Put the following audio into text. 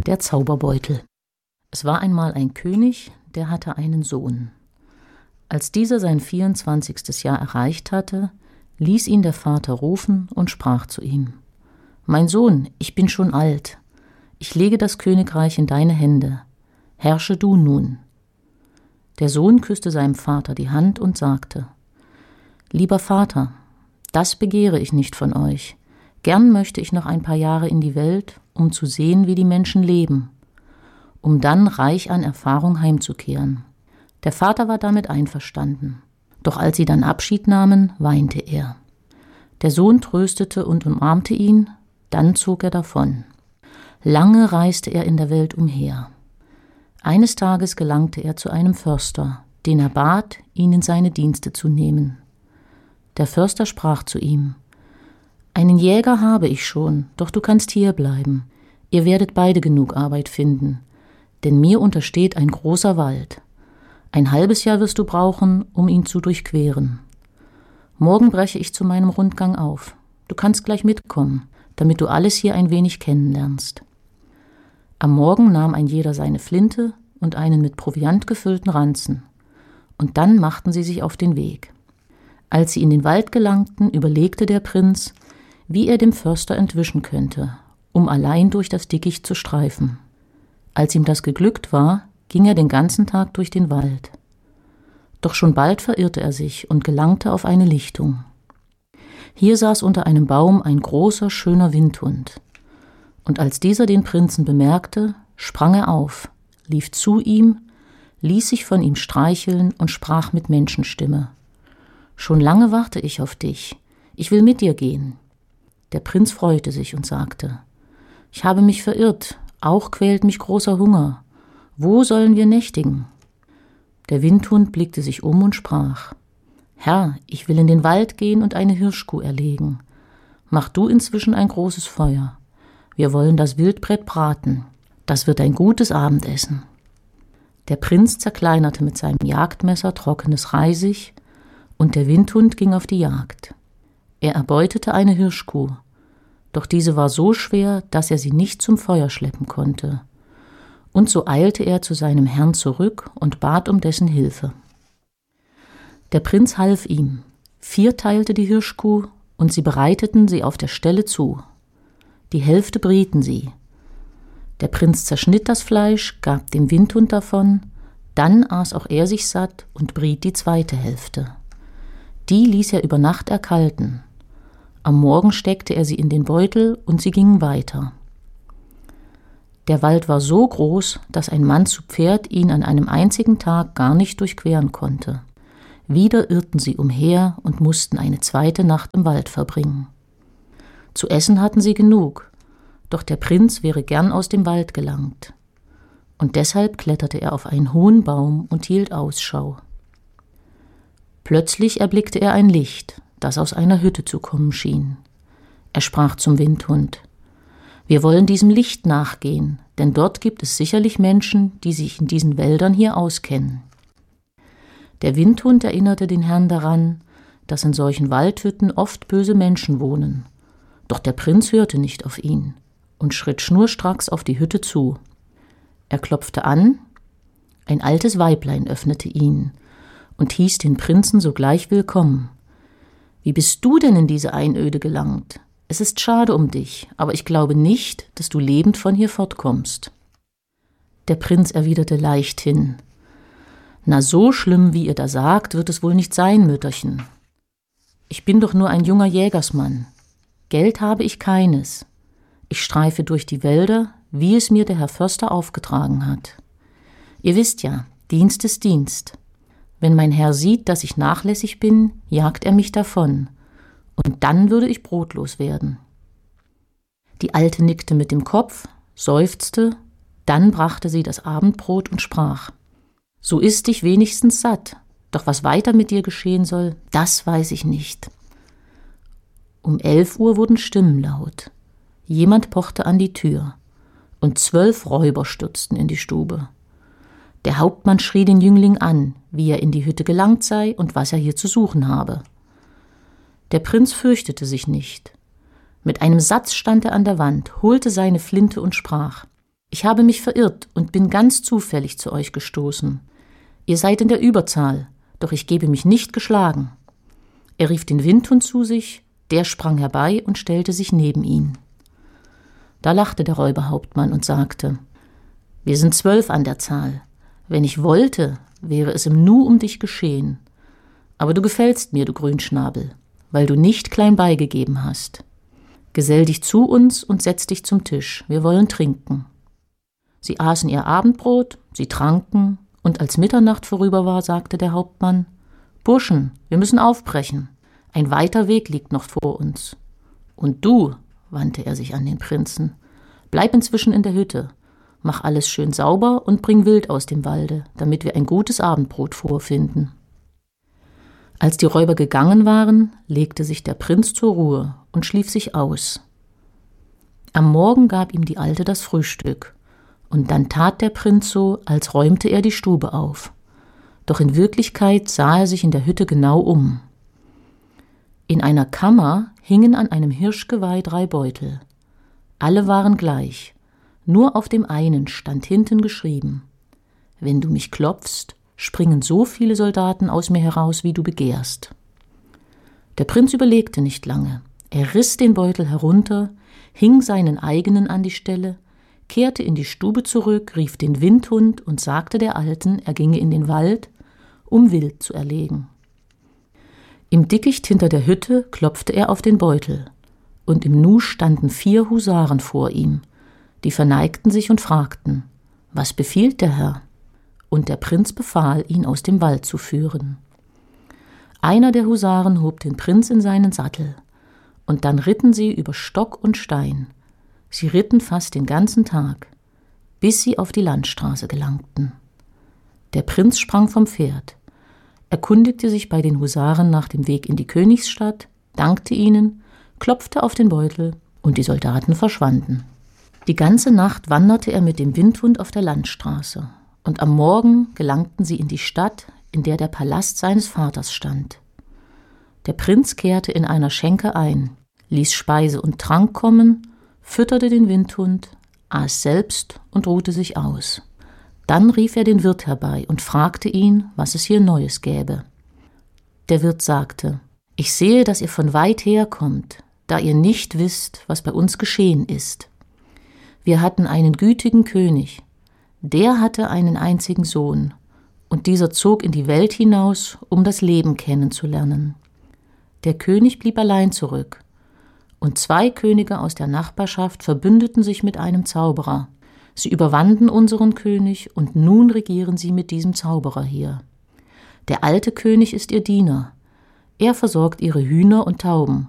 Der Zauberbeutel. Es war einmal ein König, der hatte einen Sohn. Als dieser sein 24. Jahr erreicht hatte, ließ ihn der Vater rufen und sprach zu ihm: »Mein Sohn, ich bin schon alt. Ich lege das Königreich in deine Hände. Herrsche du nun.« Der Sohn küsste seinem Vater die Hand und sagte: »Lieber Vater, das begehre ich nicht von euch. Gern möchte ich noch ein paar Jahre in die Welt, um zu sehen, wie die Menschen leben, um dann reich an Erfahrung heimzukehren.« Der Vater war damit einverstanden. Doch als sie dann Abschied nahmen, weinte er. Der Sohn tröstete und umarmte ihn, dann zog er davon. Lange reiste er in der Welt umher. Eines Tages gelangte er zu einem Förster, den er bat, ihn in seine Dienste zu nehmen. Der Förster sprach zu ihm: »Einen Jäger habe ich schon, doch du kannst hier bleiben. Ihr werdet beide genug Arbeit finden, denn mir untersteht ein großer Wald. Ein halbes Jahr wirst du brauchen, um ihn zu durchqueren. Morgen breche ich zu meinem Rundgang auf. Du kannst gleich mitkommen, damit du alles hier ein wenig kennenlernst.« Am Morgen nahm ein jeder seine Flinte und einen mit Proviant gefüllten Ranzen, und dann machten sie sich auf den Weg. Als sie in den Wald gelangten, überlegte der Prinz, wie er dem Förster entwischen könnte, um allein durch das Dickicht zu streifen. Als ihm das geglückt war, ging er den ganzen Tag durch den Wald. Doch schon bald verirrte er sich und gelangte auf eine Lichtung. Hier saß unter einem Baum ein großer, schöner Windhund. Und als dieser den Prinzen bemerkte, sprang er auf, lief zu ihm, ließ sich von ihm streicheln und sprach mit Menschenstimme: »Schon lange warte ich auf dich. Ich will mit dir gehen.« Der Prinz freute sich und sagte: »Ich habe mich verirrt, auch quält mich großer Hunger. Wo sollen wir nächtigen?« Der Windhund blickte sich um und sprach: »Herr, ich will in den Wald gehen und eine Hirschkuh erlegen. Mach du inzwischen ein großes Feuer. Wir wollen das Wildbret braten. Das wird ein gutes Abendessen.« Der Prinz zerkleinerte mit seinem Jagdmesser trockenes Reisig, und der Windhund ging auf die Jagd. Er erbeutete eine Hirschkuh, doch diese war so schwer, dass er sie nicht zum Feuer schleppen konnte. Und so eilte er zu seinem Herrn zurück und bat um dessen Hilfe. Der Prinz half ihm, vierteilte die Hirschkuh, und sie bereiteten sie auf der Stelle zu. Die Hälfte brieten sie. Der Prinz zerschnitt das Fleisch, gab dem Windhund davon, dann aß auch er sich satt und briet die zweite Hälfte. Die ließ er über Nacht erkalten. Am Morgen steckte er sie in den Beutel und sie gingen weiter. Der Wald war so groß, dass ein Mann zu Pferd ihn an einem einzigen Tag gar nicht durchqueren konnte. Wieder irrten sie umher und mussten eine zweite Nacht im Wald verbringen. Zu essen hatten sie genug, doch der Prinz wäre gern aus dem Wald gelangt. Und deshalb kletterte er auf einen hohen Baum und hielt Ausschau. Plötzlich erblickte er ein Licht, das aus einer Hütte zu kommen schien. Er sprach zum Windhund: »Wir wollen diesem Licht nachgehen, denn dort gibt es sicherlich Menschen, die sich in diesen Wäldern hier auskennen.« Der Windhund erinnerte den Herrn daran, dass in solchen Waldhütten oft böse Menschen wohnen. Doch der Prinz hörte nicht auf ihn und schritt schnurstracks auf die Hütte zu. Er klopfte an, ein altes Weiblein öffnete ihn und hieß den Prinzen sogleich willkommen. »Wie bist du denn in diese Einöde gelangt? Es ist schade um dich, aber ich glaube nicht, dass du lebend von hier fortkommst.« Der Prinz erwiderte leichthin: »Na, so schlimm, wie ihr da sagt, wird es wohl nicht sein, Mütterchen. Ich bin doch nur ein junger Jägersmann. Geld habe ich keines. Ich streife durch die Wälder, wie es mir der Herr Förster aufgetragen hat. Ihr wisst ja, Dienst ist Dienst. Wenn mein Herr sieht, dass ich nachlässig bin, jagt er mich davon, und dann würde ich brotlos werden.« Die Alte nickte mit dem Kopf, seufzte, dann brachte sie das Abendbrot und sprach: »So iss dich wenigstens satt, doch was weiter mit dir geschehen soll, das weiß ich nicht.« Um 11 Uhr wurden Stimmen laut. Jemand pochte an die Tür, und 12 Räuber stürzten in die Stube. Der Hauptmann schrie den Jüngling an, wie er in die Hütte gelangt sei und was er hier zu suchen habe. Der Prinz fürchtete sich nicht. Mit einem Satz stand er an der Wand, holte seine Flinte und sprach: Ich habe mich verirrt und bin ganz zufällig zu euch gestoßen. Ihr seid in der Überzahl, doch ich gebe mich nicht geschlagen.« Er rief den Windhund zu sich, der sprang herbei und stellte sich neben ihn. Da lachte der Räuberhauptmann und sagte: »Wir sind 12 an der Zahl. Wenn ich wollte, wäre es im Nu um dich geschehen. Aber du gefällst mir, du Grünschnabel, weil du nicht klein beigegeben hast. Gesell dich zu uns und setz dich zum Tisch, wir wollen trinken.« Sie aßen ihr Abendbrot, sie tranken, und als Mitternacht vorüber war, sagte der Hauptmann: »Burschen, wir müssen aufbrechen. Ein weiter Weg liegt noch vor uns. Und du«, wandte er sich an den Prinzen, »bleib inzwischen in der Hütte. Mach alles schön sauber und bring Wild aus dem Walde, damit wir ein gutes Abendbrot vorfinden.« Als die Räuber gegangen waren, legte sich der Prinz zur Ruhe und schlief sich aus. Am Morgen gab ihm die Alte das Frühstück, und dann tat der Prinz so, als räumte er die Stube auf. Doch in Wirklichkeit sah er sich in der Hütte genau um. In einer Kammer hingen an einem Hirschgeweih 3 Beutel. Alle waren gleich, nur auf dem einen stand hinten geschrieben: »Wenn du mich klopfst, springen so viele Soldaten aus mir heraus, wie du begehrst.« Der Prinz überlegte nicht lange. Er riss den Beutel herunter, hing seinen eigenen an die Stelle, kehrte in die Stube zurück, rief den Windhund und sagte der Alten, er ginge in den Wald, um Wild zu erlegen. Im Dickicht hinter der Hütte klopfte er auf den Beutel, und im Nu standen 4 Husaren vor ihm. Die verneigten sich und fragten: »Was befiehlt der Herr?« Und der Prinz befahl, ihn aus dem Wald zu führen. Einer der Husaren hob den Prinz in seinen Sattel, und dann ritten sie über Stock und Stein. Sie ritten fast den ganzen Tag, bis sie auf die Landstraße gelangten. Der Prinz sprang vom Pferd, erkundigte sich bei den Husaren nach dem Weg in die Königsstadt, dankte ihnen, klopfte auf den Beutel, und die Soldaten verschwanden. Die ganze Nacht wanderte er mit dem Windhund auf der Landstraße, und am Morgen gelangten sie in die Stadt, in der der Palast seines Vaters stand. Der Prinz kehrte in einer Schenke ein, ließ Speise und Trank kommen, fütterte den Windhund, aß selbst und ruhte sich aus. Dann rief er den Wirt herbei und fragte ihn, was es hier Neues gäbe. Der Wirt sagte: »Ich sehe, dass ihr von weit her kommt, da ihr nicht wisst, was bei uns geschehen ist. Wir hatten einen gütigen König, der hatte einen einzigen Sohn, und dieser zog in die Welt hinaus, um das Leben kennenzulernen. Der König blieb allein zurück, und 2 Könige aus der Nachbarschaft verbündeten sich mit einem Zauberer. Sie überwanden unseren König, und nun regieren sie mit diesem Zauberer hier. Der alte König ist ihr Diener. Er versorgt ihre Hühner und Tauben